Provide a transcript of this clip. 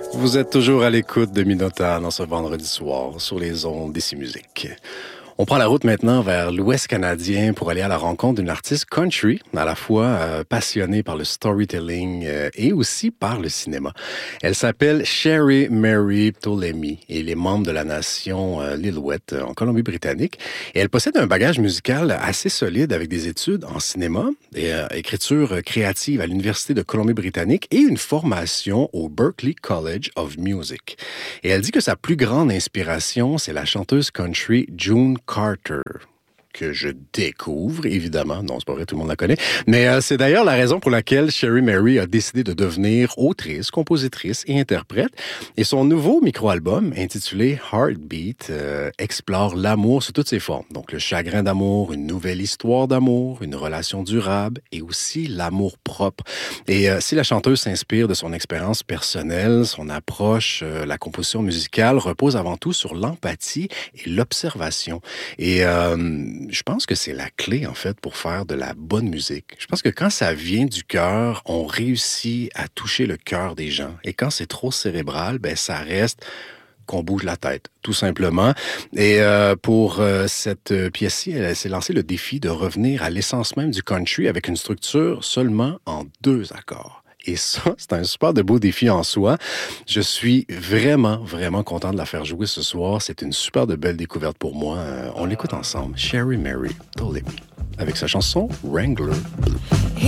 Vous êtes toujours à l'écoute de Minotaur dans ce vendredi soir sur les ondes d'Ici Musique. On prend la route maintenant vers l'Ouest canadien pour aller à la rencontre d'une artiste country, à la fois passionnée par le storytelling et aussi par le cinéma. Elle s'appelle Sherry Mary Ptolemy et elle est membre de la nation Lillooet en Colombie-Britannique. Et elle possède un bagage musical assez solide avec des études en cinéma et écriture créative à l'Université de Colombie-Britannique et une formation au Berklee College of Music. Et elle dit que sa plus grande inspiration, c'est la chanteuse country June Carter, que je découvre, évidemment. Non, c'est pas vrai, tout le monde la connaît. Mais c'est d'ailleurs la raison pour laquelle Sherry Mary a décidé de devenir autrice, compositrice et interprète. Et son nouveau micro-album, intitulé Heartbeat, explore l'amour sous toutes ses formes. Donc, le chagrin d'amour, une nouvelle histoire d'amour, une relation durable et aussi l'amour propre. Et si la chanteuse s'inspire de son expérience personnelle, son approche, la composition musicale repose avant tout sur l'empathie et l'observation. Et je pense que c'est la clé, en fait, pour faire de la bonne musique. Je pense que quand ça vient du cœur, on réussit à toucher le cœur des gens. Et quand c'est trop cérébral, ben ça reste qu'on bouge la tête, tout simplement. Et pour cette pièce-ci, elle s'est lancé le défi de revenir à l'essence même du country avec une structure seulement en 2 accords. Et ça, c'est un super de beau défi en soi. Je suis vraiment, vraiment content de la faire jouer ce soir. C'est une super de belle découverte pour moi. On l'écoute ensemble. Sherry Mary Ptolemy avec sa chanson Wrangler Blue.